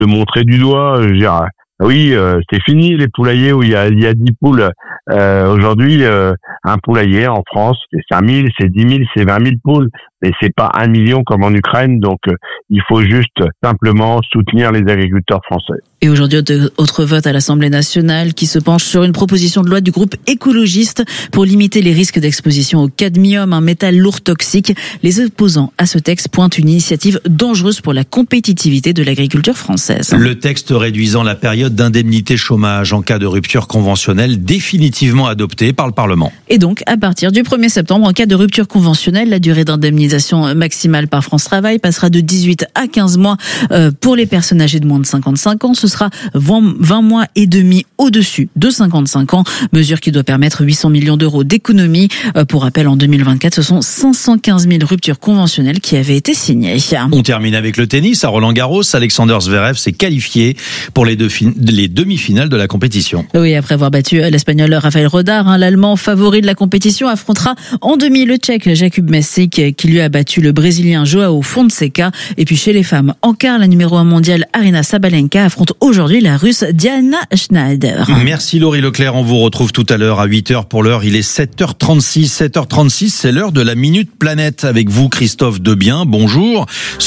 de montrer du doigt, je veux dire, oui, c'est fini les poulaillers où il y a 10 poules. Aujourd'hui, un poulailler en France, c'est 5 000, c'est 10 000, c'est 20 000 poules. Mais c'est pas 1 million comme en Ukraine. Donc, il faut juste simplement soutenir les agriculteurs français. Et aujourd'hui, autre vote à l'Assemblée nationale qui se penche sur une proposition de loi du groupe écologiste pour limiter les risques d'exposition au cadmium, un métal lourd toxique. Les opposants à ce texte pointent une initiative dangereuse pour la compétitivité de l'agriculture française. Le texte réduisant la période d'indemnité chômage en cas de rupture conventionnelle définitivement adopté par le Parlement. Et donc, à partir du 1er septembre, en cas de rupture conventionnelle, la durée d'indemnisation maximale par France Travail passera de 18 à 15 mois pour les personnes âgées de moins de 55 ans. Ce sera 20 mois et demi au-dessus de 55 ans. Mesure qui doit permettre 800 millions d'euros d'économies. Pour rappel, en 2024, ce sont 515 000 ruptures conventionnelles qui avaient été signées. On termine avec le tennis. À Roland-Garros, Alexander Zverev s'est qualifié pour les demi-finales de la compétition. Oui, après avoir battu l'Espagnol Rafael Rodar, l'Allemand favori de la compétition affrontera en demi le Tchèque Jakub Mesic qui lui a battu le Brésilien Joao Fonseca. Et puis chez les femmes, en quart, la numéro 1 mondiale Aryna Sabalenka affronte aujourd'hui la Russe Diana Schneider. Merci Laurie Leclerc, on vous retrouve tout à l'heure à 8h pour l'heure. Il est 7h36. 7h36, c'est l'heure de la Minute Planète avec vous Christophe Debien. Bonjour.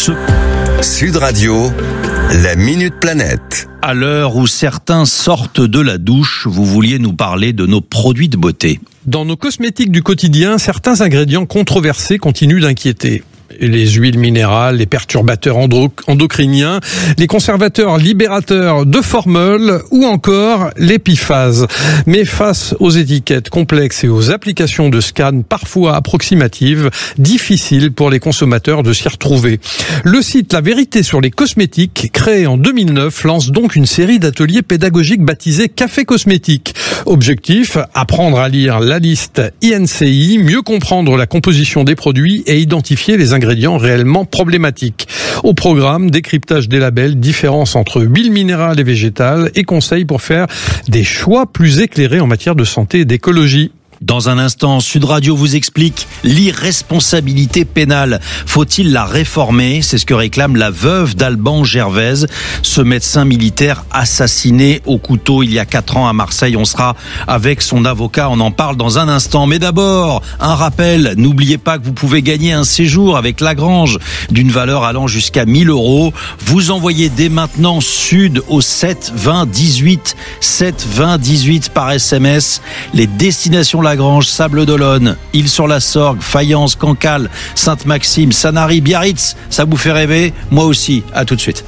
Sud Radio, la Minute Planète. À l'heure où certains sortent de la douche, vous vouliez nous parler de nos produits de beauté. Dans nos cosmétiques du quotidien, certains ingrédients controversés continuent d'inquiéter. Les huiles minérales, les perturbateurs endocriniens, les conservateurs libérateurs de formol ou encore l'épiphase. Mais face aux étiquettes complexes et aux applications de scan parfois approximatives, difficile pour les consommateurs de s'y retrouver. Le site La Vérité sur les cosmétiques, créé en 2009, lance donc une série d'ateliers pédagogiques baptisés Café Cosmétique. Objectif, apprendre à lire la liste INCI, mieux comprendre la composition des produits et identifier les ingrédients réellement problématiques. Au programme, décryptage des labels, différence entre huile minérale et végétale et conseils pour faire des choix plus éclairés en matière de santé et d'écologie. Dans un instant, Sud Radio vous explique l'irresponsabilité pénale. Faut-il la réformer? C'est ce que réclame la veuve d'Alban Gervaise, ce médecin militaire assassiné au couteau il y a 4 ans à Marseille. On sera avec son avocat, on en parle dans un instant. Mais d'abord, un rappel, n'oubliez pas que vous pouvez gagner un séjour avec Lagrange d'une valeur allant jusqu'à 1 000 euros. Vous envoyez dès maintenant Sud au 7 20 18, 7 20 18 par SMS. Les destinations Lagrange, Sable d'Olonne, Île-sur-la-Sorgue, Fayence, Cancale, Sainte-Maxime, Sanary, Biarritz. Ça vous fait rêver? Moi aussi. À tout de suite.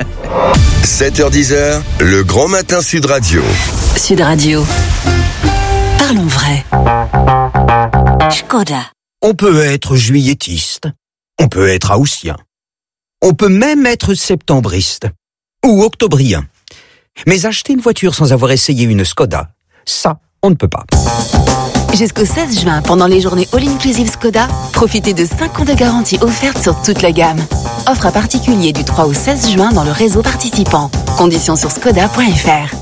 7h10, le grand matin Sud Radio. Sud Radio. Parlons vrai. Škoda. On peut être juilletiste. On peut être haussien. On peut même être septembriste. Ou octobrien. Mais acheter une voiture sans avoir essayé une Škoda, ça, on ne peut pas. Jusqu'au 16 juin, pendant les journées All-Inclusive Škoda, profitez de 5 ans de garantie offerte sur toute la gamme. Offre à particulier du 3 au 16 juin dans le réseau participant. Conditions sur škoda.fr.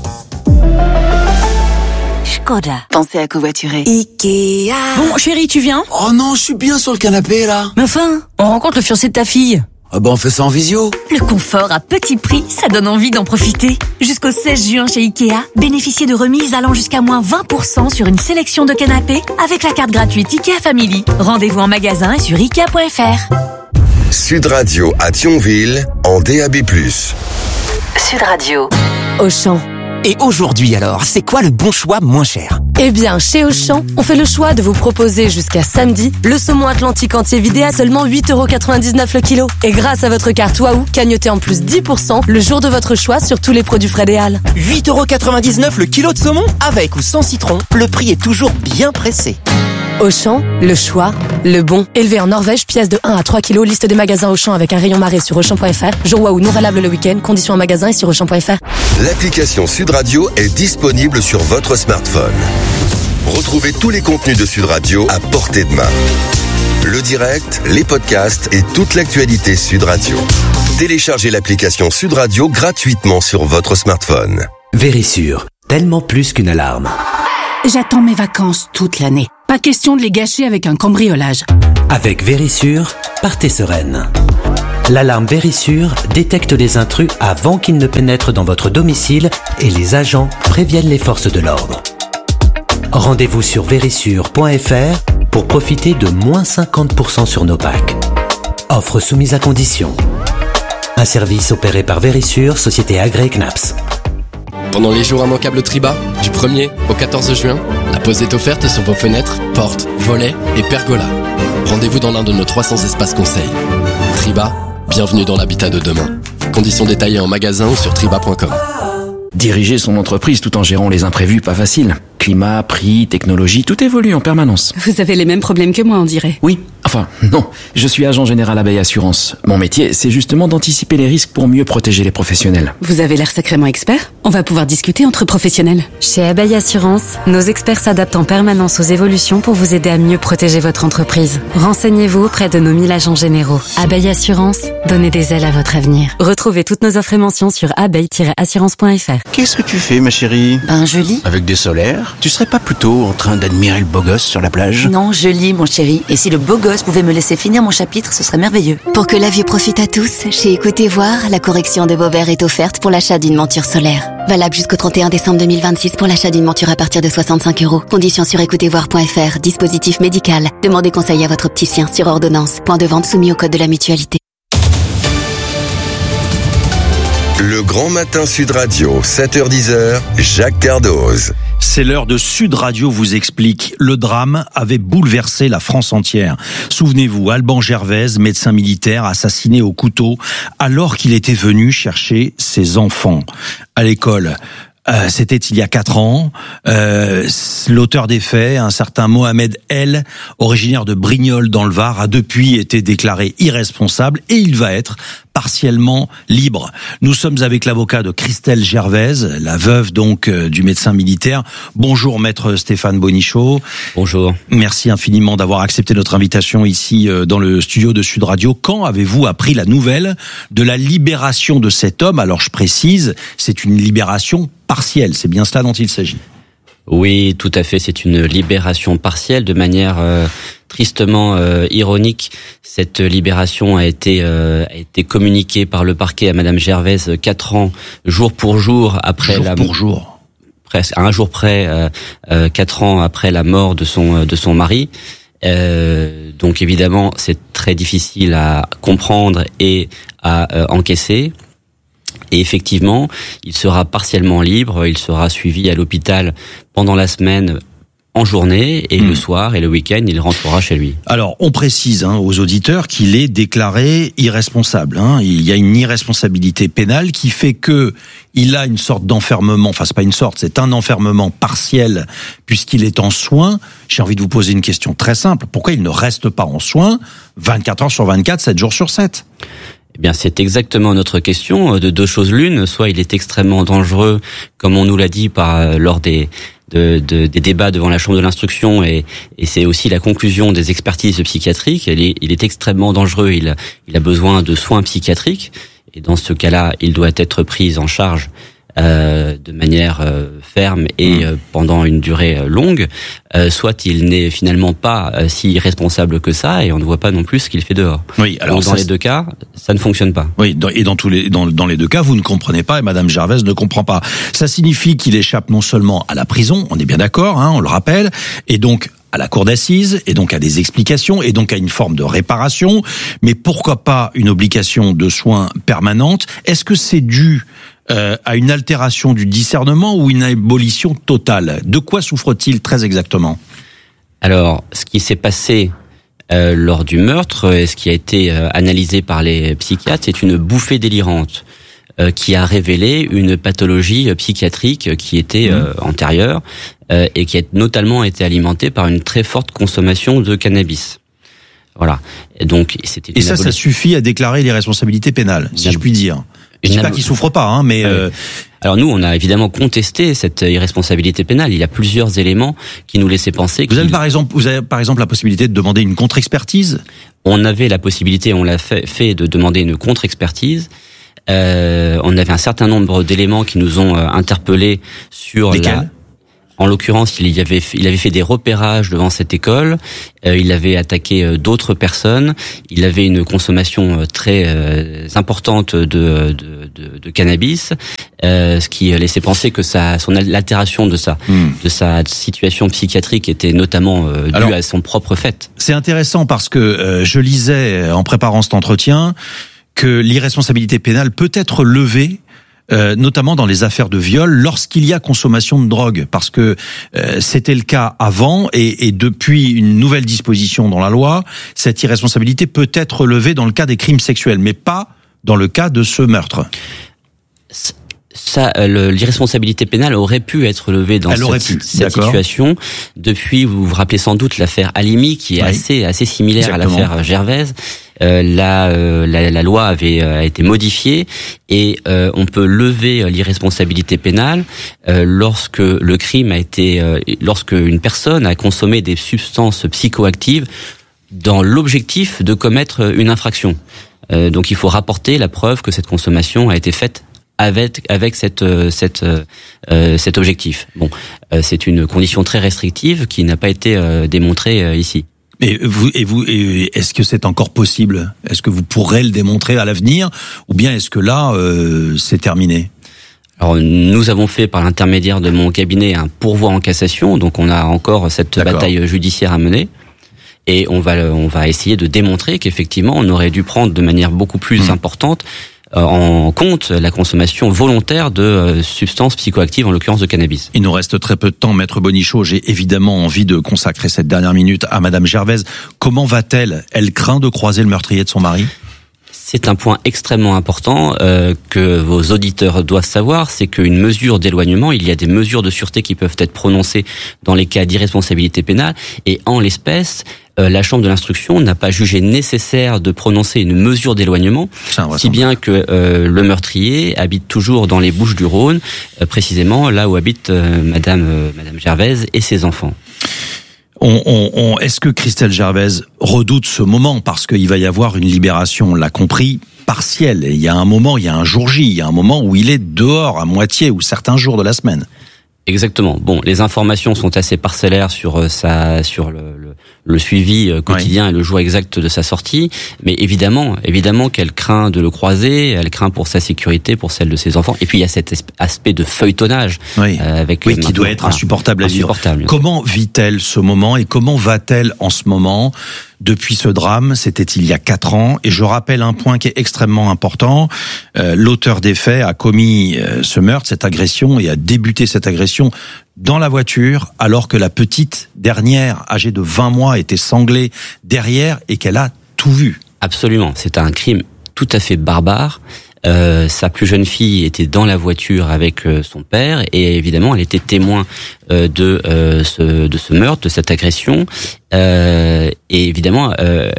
Škoda. Pensez à covoiturer. Ikea. Bon, chérie, tu viens? Oh non, je suis bien sur le canapé, là. Mais enfin, on rencontre le fiancé de ta fille. Ah ben on fait ça en visio. Le confort à petit prix, ça donne envie d'en profiter. Jusqu'au 16 juin chez Ikea, bénéficiez de remises allant jusqu'à moins 20% sur une sélection de canapés avec la carte gratuite Ikea Family. Rendez-vous en magasin et sur Ikea.fr. Sud Radio à Thionville en DAB+. Sud Radio. Auchan. Et aujourd'hui alors, c'est quoi le bon choix moins cher? Eh bien, chez Auchan, on fait le choix de vous proposer jusqu'à samedi le saumon atlantique entier vidé à seulement 8,99€ le kilo. Et grâce à votre carte Waouh, cagnotez en plus 10% le jour de votre choix sur tous les produits Frédéal. 8,99€ le kilo de saumon? Avec ou sans citron, le prix est toujours bien pressé. Auchan, le choix, le bon. Élevé en Norvège, pièce de 1 à 3 kilos, liste des magasins Auchan avec un rayon marée sur Auchan.fr. Jour Waouh non valable le week-end, conditions en magasin et sur Auchan.fr. L'application Sud Radio est disponible sur votre smartphone. Retrouvez tous les contenus de Sud Radio à portée de main. Le direct, les podcasts et toute l'actualité Sud Radio. Téléchargez l'application Sud Radio gratuitement sur votre smartphone. Vérissure, tellement plus qu'une alarme. J'attends mes vacances toute l'année. Pas question de les gâcher avec un cambriolage. Avec Vérissure, partez sereine. L'alarme Vérissure détecte les intrus avant qu'ils ne pénètrent dans votre domicile et les agents préviennent les forces de l'ordre. Rendez-vous sur vérissure.fr pour profiter de moins 50% sur nos packs. Offre soumise à condition. Un service opéré par Vérissure, société agréée CNAPS. Pendant les jours immanquables Triba, du 1er au 14 juin, la pause est offerte sur vos fenêtres, portes, volets et pergolas. Rendez-vous dans l'un de nos 300 espaces conseils. Triba, bienvenue dans l'habitat de demain. Conditions détaillées en magasin ou sur triba.com. Diriger son entreprise tout en gérant les imprévus, pas facile. Climat, prix, technologie, tout évolue en permanence. Vous avez les mêmes problèmes que moi, on dirait. Oui, enfin, non. Je suis agent général Abeille Assurance. Mon métier, c'est justement d'anticiper les risques pour mieux protéger les professionnels. Vous avez l'air sacrément expert. On va pouvoir discuter entre professionnels. Chez Abeille Assurance, nos experts s'adaptent en permanence aux évolutions pour vous aider à mieux protéger votre entreprise. Renseignez-vous auprès de nos 1000 agents généraux. Abeille Assurance, donnez des ailes à votre avenir. Retrouvez toutes nos offres et mentions sur abeille-assurance.fr. Qu'est-ce que tu fais, ma chérie? Je lis. Avec des solaires? Tu serais pas plutôt en train d'admirer le beau gosse sur la plage? Non, je lis, mon chéri. Et si le beau gosse pouvait me laisser finir mon chapitre, ce serait merveilleux. Pour que la vue profite à tous, chez Écoutez Voir, la correction de vos verres est offerte pour l'achat d'une monture solaire. Valable jusqu'au 31 décembre 2026 pour l'achat d'une monture à partir de 65 €. Conditions sur écoutezvoir.fr. Dispositif médical. Demandez conseil à votre opticien sur ordonnance. Point de vente soumis au code de la mutualité. Le Grand Matin Sud Radio, 7h-10h, Jacques Cardoz. C'est l'heure de Sud Radio vous explique. Le drame avait bouleversé la France entière. Souvenez-vous, Alban Gervaise, médecin militaire, assassiné au couteau alors qu'il était venu chercher ses enfants à l'école. C'était il y a 4 ans. L'auteur des faits, un certain Mohamed L, originaire de Brignoles dans le Var, a depuis été déclaré irresponsable et il va être partiellement libre. Nous sommes avec l'avocat de Christelle Gervaise, la veuve donc du médecin militaire. Bonjour maître Stéphane Bonichot. Bonjour. Merci infiniment d'avoir accepté notre invitation ici dans le studio de Sud Radio. Quand avez-vous appris la nouvelle de la libération de cet homme? Alors je précise, c'est une libération partielle, c'est bien cela dont il s'agit. Oui, tout à fait, c'est une libération partielle de manière tristement ironique. Cette libération a été communiquée par le parquet à madame Gervaise 4 ans, jour pour jour après presque à un jour près, 4 ans après la mort de son mari. Donc évidemment, c'est très difficile à comprendre et à encaisser. Et effectivement, il sera partiellement libre, il sera suivi à l'hôpital pendant la semaine en journée et le soir et le week-end, il rentrera chez lui. Alors, on précise aux auditeurs qu'il est déclaré irresponsable. Il y a une irresponsabilité pénale qui fait que il a une sorte d'enfermement, enfin c'est pas une sorte, c'est un enfermement partiel puisqu'il est en soins. J'ai envie de vous poser une question très simple. Pourquoi il ne reste pas en soins 24 heures sur 24, 7 jours sur 7 ? Eh bien, c'est exactement notre question. De 2 choses l'une, soit il est extrêmement dangereux, comme on nous l'a dit lors des débats devant la Chambre de l'instruction, et c'est aussi la conclusion des expertises psychiatriques. Il est extrêmement dangereux. Il a besoin de soins psychiatriques, et dans ce cas-là, il doit être pris en charge de manière ferme et pendant une durée longue, soit il n'est finalement pas si irresponsable que ça et on ne voit pas non plus ce qu'il fait dehors. Oui, alors donc, dans les 2 cas, ça ne fonctionne pas. Oui, et dans les 2 cas, vous ne comprenez pas et madame Gervaise ne comprend pas. Ça signifie qu'il échappe non seulement à la prison, on est bien d'accord, on le rappelle, et donc à la cour d'assises, et donc à des explications, et donc à une forme de réparation, mais pourquoi pas une obligation de soins permanente? Est-ce que c'est dû à une altération du discernement ou une abolition totale? De quoi souffre-t-il très exactement? Alors, ce qui s'est passé lors du meurtre, et ce qui a été analysé par les psychiatres, c'est une bouffée délirante qui a révélé une pathologie psychiatrique qui était antérieure et qui a notamment été alimentée par une très forte consommation de cannabis. Voilà. Et donc, c'était ça suffit à déclarer l'irresponsabilité pénale, si je puis dire. Je dis pas qu'il souffre pas, mais... Alors nous, on a évidemment contesté cette irresponsabilité pénale. Il y a plusieurs éléments qui nous laisait penser que... Vous avez par exemple la possibilité de demander une contre-expertise? On avait la possibilité, on l'a fait de demander une contre-expertise. On avait un certain nombre d'éléments qui nous ont interpellés sur lesquels? En l'occurrence, il avait fait des repérages devant cette école. Il avait attaqué d'autres personnes. Il avait une consommation très importante de cannabis, ce qui laissait penser que l'altération de sa situation psychiatrique était notamment due à son propre fait. C'est intéressant parce que je lisais en préparant cet entretien que l'irresponsabilité pénale peut être levée notamment dans les affaires de viol, lorsqu'il y a consommation de drogue, parce que c'était le cas avant, et depuis une nouvelle disposition dans la loi, cette irresponsabilité peut être levée dans le cas des crimes sexuels, mais pas dans le cas de ce meurtre. L'irresponsabilité pénale aurait pu être levée dans cette situation. Depuis, vous vous rappelez sans doute l'affaire Halimi, qui est assez similaire à l'affaire Gervaise. La loi a été modifiée et on peut lever l'irresponsabilité pénale lorsque le crime lorsque une personne a consommé des substances psychoactives dans l'objectif de commettre une infraction. Donc il faut rapporter la preuve que cette consommation a été faite avec cet objectif. Bon, c'est une condition très restrictive qui n'a pas été démontrée ici. Et est-ce que c'est encore possible? Est-ce que vous pourrez le démontrer à l'avenir, ou bien est-ce que là c'est terminé? Alors nous avons fait par l'intermédiaire de mon cabinet un pourvoi en cassation, donc on a encore cette bataille judiciaire à mener. Et on va essayer de démontrer qu'effectivement on aurait dû prendre de manière beaucoup plus importante en compte la consommation volontaire de substances psychoactives, en l'occurrence de cannabis. Il nous reste très peu de temps, Maître Bonichot. J'ai évidemment envie de consacrer cette dernière minute à Madame Gervaise. Comment va-t-elle? Elle craint de croiser le meurtrier de son mari? C'est un point extrêmement important que vos auditeurs doivent savoir, c'est qu'une mesure d'éloignement, il y a des mesures de sûreté qui peuvent être prononcées dans les cas d'irresponsabilité pénale, et en l'espèce, la Chambre de l'instruction n'a pas jugé nécessaire de prononcer une mesure d'éloignement, si bien que le meurtrier habite toujours dans les Bouches-du-Rhône, précisément là où habite Madame Gervaise et ses enfants. Est-ce que Christelle Gervaise redoute ce moment, parce qu'il va y avoir une libération, on l'a compris, partielle? Et il y a un moment, il y a un jour J, il y a un moment où il est dehors à moitié, ou certains jours de la semaine. Exactement. Bon, les informations sont assez parcellaires sur le suivi quotidien et le jour exact de sa sortie, mais évidemment qu'elle craint de le croiser, elle craint pour sa sécurité, pour celle de ses enfants, et puis il y a cet aspect de feuilletonnage qui doit être insupportable à vivre. Comment vit-elle ce moment, et comment va-t-elle en ce moment depuis ce drame? C'était il y a 4 ans, et je rappelle un point qui est extrêmement important. L'auteur des faits a commis ce meurtre, cette agression, et a débuté cette agression dans la voiture, alors que la petite dernière, âgée de 20 mois, était sanglée derrière et qu'elle a tout vu. Absolument, c'est un crime tout à fait barbare. Sa plus jeune fille était dans la voiture avec son père, et évidemment elle était témoin de ce meurtre, de cette agression, et évidemment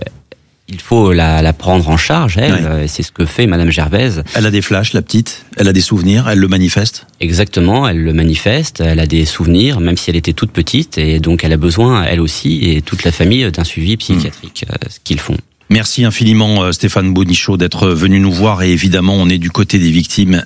il faut la prendre en charge, elle. C'est ce que fait Madame Gervaise. Elle a des flashs, la petite. Elle a des souvenirs. Elle le manifeste. Exactement, elle le manifeste. Elle a des souvenirs, même si elle était toute petite, et donc elle a besoin, elle aussi, et toute la famille, d'un suivi psychiatrique, ce qu'ils font. Merci infiniment Stéphane Bonichot d'être venu nous voir, et évidemment on est du côté des victimes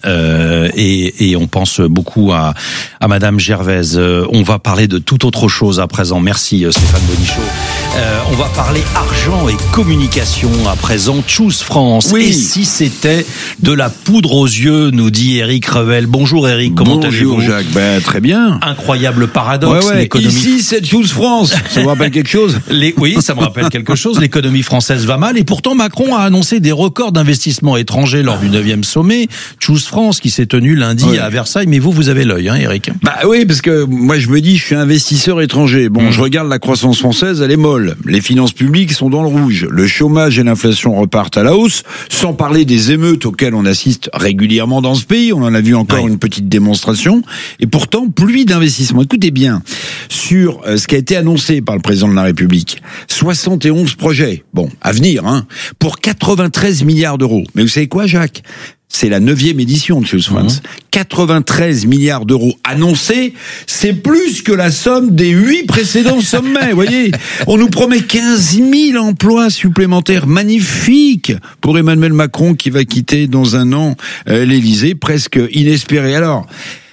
et on pense beaucoup à Madame Gervaise. On va parler de toute autre chose à présent. Merci Stéphane Bonichot. On va parler argent et communication à présent. Choose France. Oui. Et si c'était de la poudre aux yeux, nous dit Éric Revel. Bonjour Éric, comment allez-vous? Bonjour Jacques, très bien. Incroyable paradoxe. L'économie... Ici c'est Choose France. Ça vous rappelle quelque chose? Oui, ça me rappelle quelque chose. L'économie française va mal, et pourtant Macron a annoncé des records d'investissement étranger lors du 9e sommet Choose France qui s'est tenu lundi à Versailles. Mais vous avez l'œil, Eric. Oui, parce que moi je me dis, je suis investisseur étranger. Bon, je regarde la croissance française, elle est molle. Les finances publiques sont dans le rouge. Le chômage et l'inflation repartent à la hausse, sans parler des émeutes auxquelles on assiste régulièrement dans ce pays. On en a vu encore une petite démonstration. Et pourtant, pluie d'investissement. Écoutez bien, sur ce qui a été annoncé par le président de la République, 71 projets. Bon, à venir, pour 93 milliards d'euros. Mais vous savez quoi, Jacques? C'est la 9e édition de Choose France. 93 milliards d'euros annoncés, c'est plus que la somme des 8 précédents sommets, vous voyez. On nous promet 15 000 emplois supplémentaires, magnifiques, pour Emmanuel Macron qui va quitter dans un an l'Élysée, presque inespéré. Alors,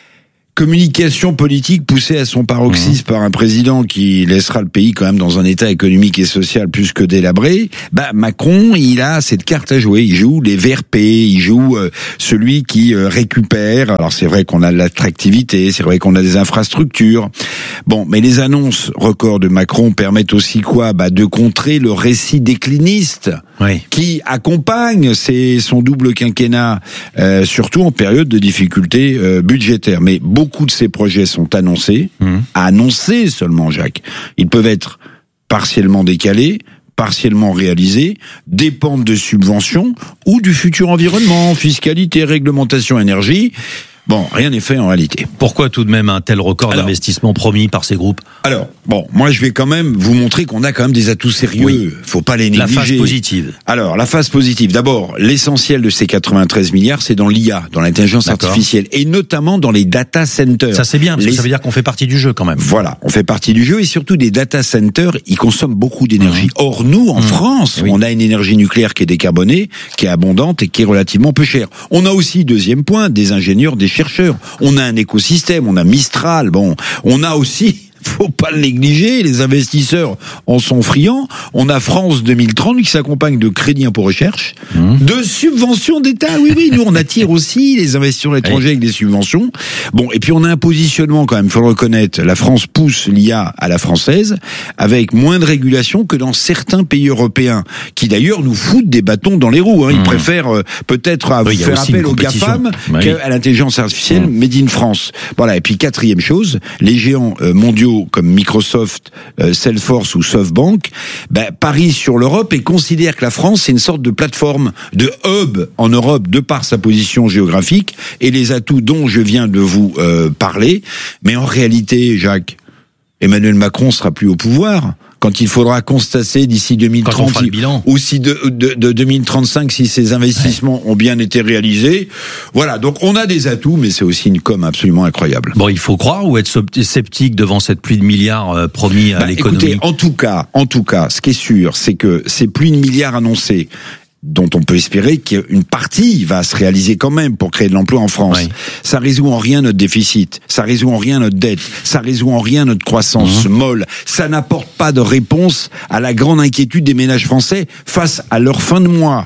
communication politique poussée à son paroxysme par un président qui laissera le pays quand même dans un état économique et social plus que délabré, Macron, il a cette carte à jouer. Il joue les VRP, il joue celui qui récupère. Alors c'est vrai qu'on a de l'attractivité, c'est vrai qu'on a des infrastructures. Bon, mais les annonces records de Macron permettent aussi quoi ? De contrer le récit décliniste qui accompagne son double quinquennat, surtout en période de difficultés budgétaires. Mais beaucoup de ces projets sont annoncés, annoncés seulement, Jacques. Ils peuvent être partiellement décalés, partiellement réalisés, dépendent de subventions ou du futur environnement, fiscalité, réglementation, énergie. Bon, rien n'est fait en réalité. Pourquoi tout de même un tel record d'investissement promis par ces groupes ? Alors, moi je vais quand même vous montrer qu'on a quand même des atouts sérieux. Oui. Faut pas les négliger. La phase positive. Alors, la phase positive. D'abord, l'essentiel de ces 93 milliards, c'est dans l'IA, dans l'intelligence artificielle, et notamment dans les data centers. Ça c'est bien, parce que ça veut dire qu'on fait partie du jeu quand même. Voilà, on fait partie du jeu, et surtout des data centers, ils consomment beaucoup d'énergie. Or, nous, en France, on a une énergie nucléaire qui est décarbonée, qui est abondante et qui est relativement peu chère. On a aussi, deuxième point, des ingénieurs, des chercheurs. On a un écosystème, on a Mistral, on a aussi, faut pas le négliger, les investisseurs en sont friands. On a France 2030 qui s'accompagne de crédits impôt recherche, de subventions d'État. Oui, nous on attire aussi les investisseurs étrangers avec des subventions. Et puis on a un positionnement quand même, faut le reconnaître. La France pousse l'IA à la française avec moins de régulation que dans certains pays européens, qui d'ailleurs nous foutent des bâtons dans les roues. Ils préfèrent peut-être faire appel aux GAFAM qu'à l'intelligence artificielle made in France. Voilà. Et puis quatrième chose, les géants mondiaux comme Microsoft, Salesforce ou SoftBank, parient sur l'Europe et considèrent que la France c'est une sorte de plateforme, de hub en Europe de par sa position géographique et les atouts dont je viens de vous parler. Mais en réalité, Jacques, Emmanuel Macron sera plus au pouvoir quand il faudra constater d'ici 2030 ou si de 2035 si ces investissements ont bien été réalisés. Voilà, donc on a des atouts, mais c'est aussi une com absolument incroyable. Il faut croire ou être sceptique devant cette pluie de milliards promis à l'économie. Écoutez, en tout cas, ce qui est sûr, c'est que ces pluies de milliards annoncées, dont on peut espérer qu'une partie va se réaliser quand même pour créer de l'emploi en France. Ça résout en rien notre déficit, ça résout en rien notre dette, ça résout en rien notre croissance molle, ça n'apporte pas de réponse à la grande inquiétude des ménages français face à leur fin de mois.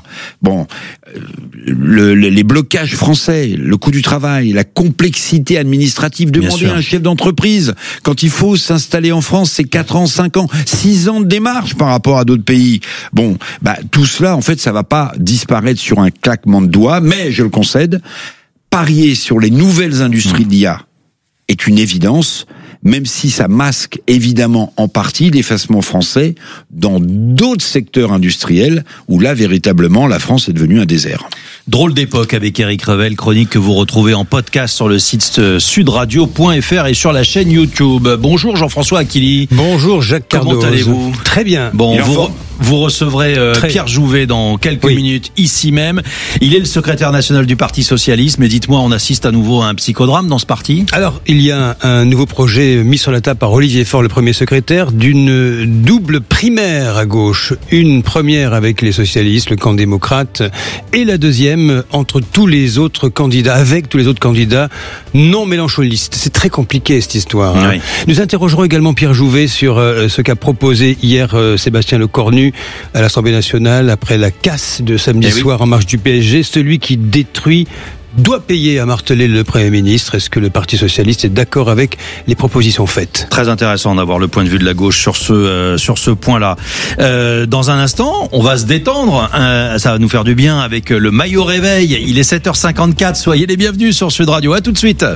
Les blocages français, le coût du travail, la complexité administrative, demander à un chef d'entreprise, quand il faut s'installer en France, c'est 4 ans, 5 ans, 6 ans de démarche par rapport à d'autres pays. Tout cela, en fait, ça va pas disparaître sur un claquement de doigts, mais, je le concède, parier sur les nouvelles industries de l'IA est une évidence, même si ça masque évidemment en partie l'effacement français dans d'autres secteurs industriels où là, véritablement, la France est devenue un désert. Drôle d'époque avec Éric Revel, chronique que vous retrouvez en podcast sur le site sudradio.fr et sur la chaîne YouTube. Bonjour Jean-François Aquili. Bonjour Jacques Cardoz. Comment allez-vous ? Très bien. Vous recevrez Pierre Jouvet dans quelques minutes ici même. Il est le secrétaire national du Parti Socialiste, mais dites-moi, on assiste à nouveau à un psychodrame dans ce parti ? Alors, il y a un nouveau projet mis sur la table par Olivier Faure, le premier secrétaire, d'une double primaire à gauche. Une première avec les socialistes, le camp démocrate, et la deuxième entre tous les autres candidats, avec tous les autres candidats non mélenchonistes. C'est très compliqué cette histoire. Oui. Nous interrogerons également Pierre Jouvet sur ce qu'a proposé hier Sébastien Lecornu à l'Assemblée nationale après la casse de samedi soir en marge du PSG. Celui qui détruit doit payer, a martelé le Premier ministre. Est-ce que le Parti Socialiste est d'accord avec les propositions faites ? Très intéressant d'avoir le point de vue de la gauche sur ce point-là. Dans un instant, on va se détendre. Ça va nous faire du bien avec le maillot réveil. Il est 7h54. Soyez les bienvenus sur Sud Radio. À tout de suite.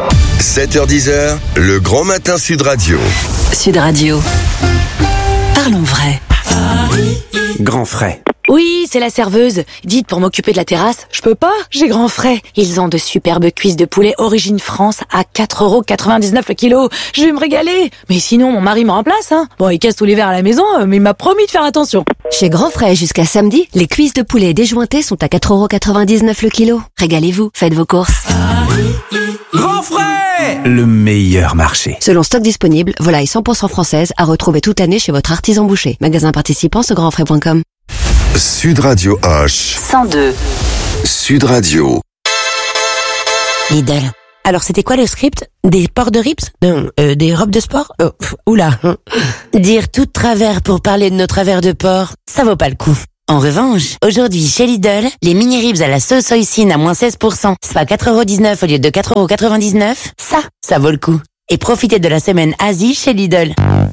7h10, le grand matin Sud Radio. Sud Radio. Parlons vrai. Grand frais. Oui, c'est la serveuse. Dites, pour m'occuper de la terrasse, je peux pas, j'ai grand frais. Ils ont de superbes cuisses de poulet origine France à 4,99€ le kilo. Je vais me régaler. Mais sinon, mon mari me remplace, hein. Bon, il casse tout l'hiver à la maison, mais il m'a promis de faire attention. Chez Grand Frais, jusqu'à samedi, les cuisses de poulet déjointées sont à 4,99€ le kilo. Régalez-vous, faites vos courses. Grand Frais, le meilleur marché. Selon stock disponible, volaille 100% française à retrouver toute l'année chez votre artisan boucher. Magasin participant sur grandfrais.com. Sud Radio H 102. Sud Radio. Lidl, Alors, c'était quoi le script? Des ports de rips? Des robes de sport? Oula. Dire tout de travers pour parler de nos travers de porc, ça vaut pas le coup. En revanche, aujourd'hui, chez Lidl, les mini ribs à la sauce soycine à moins 16%, soit 4,19€ au lieu de 4,99€, ça vaut le coup. Et profitez de la semaine Asie chez Lidl.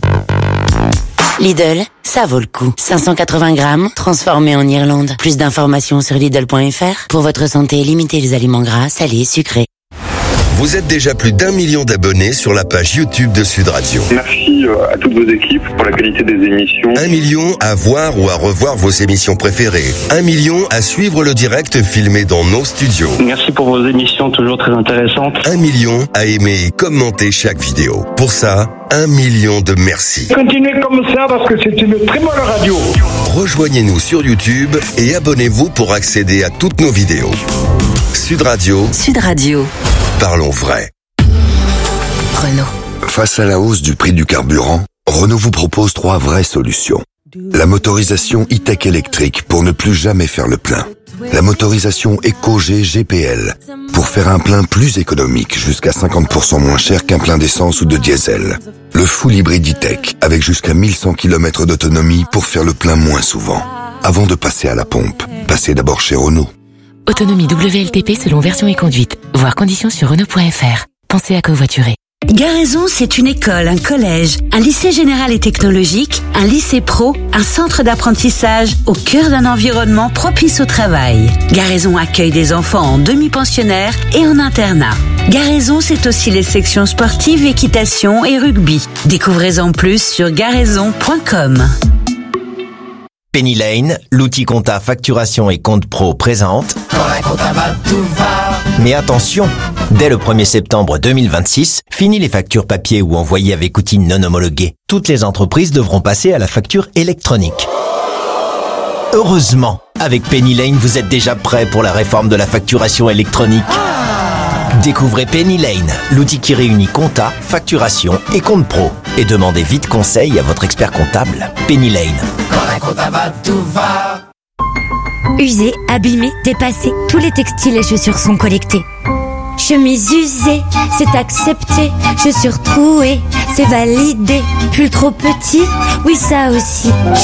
Lidl, ça vaut le coup. 580 grammes, transformés en Irlande. Plus d'informations sur Lidl.fr. Pour votre santé, limitez les aliments gras, salés, sucrés. Vous êtes déjà plus d'1 million d'abonnés sur la page YouTube de Sud Radio. Merci à toutes vos équipes pour la qualité des émissions. 1 million à voir ou à revoir vos émissions préférées. 1 million à suivre le direct filmé dans nos studios. Merci pour vos émissions toujours très intéressantes. 1 million à aimer et commenter chaque vidéo. Pour ça, 1 million de merci. Continuez comme ça parce que c'est une très bonne radio. Rejoignez-nous sur YouTube et abonnez-vous pour accéder à toutes nos vidéos. Sud Radio. Sud Radio. Parlons vrai. Renault. Face à la hausse du prix du carburant, Renault vous propose 3 vraies solutions. La motorisation e-tech électrique pour ne plus jamais faire le plein. La motorisation EcoG GPL pour faire un plein plus économique, jusqu'à 50% moins cher qu'un plein d'essence ou de diesel. Le full hybride e-tech avec jusqu'à 1100 km d'autonomie pour faire le plein moins souvent. Avant de passer à la pompe, passez d'abord chez Renault. Autonomie WLTP selon version et conduite. Voir conditions sur Renault.fr. Pensez à covoiturer. Garaison, c'est une école, un collège, un lycée général et technologique, un lycée pro, un centre d'apprentissage au cœur d'un environnement propice au travail. Garaison accueille des enfants en demi-pensionnaire et en internat. Garaison, c'est aussi les sections sportives, équitation et rugby. Découvrez-en plus sur garaison.com. Penny Lane, l'outil compta, facturation et compte pro présente. Quand la compta va, tout va. Mais attention, dès le 1er septembre 2026, fini les factures papier ou envoyées avec outils non homologués. Toutes les entreprises devront passer à la facture électronique. Heureusement, avec Penny Lane, vous êtes déjà prêt pour la réforme de la facturation électronique. Découvrez Penny Lane, l'outil qui réunit compta, facturation et compte pro. Et demandez vite conseil à votre expert comptable. Penny Lane. Quand la compta va, tout va. Usés, abîmés, dépassés, tous les textiles et chaussures sont collectés. Chemise usée, c'est accepté. Chaussures trouées, c'est validé. Pull trop petit, oui ça aussi.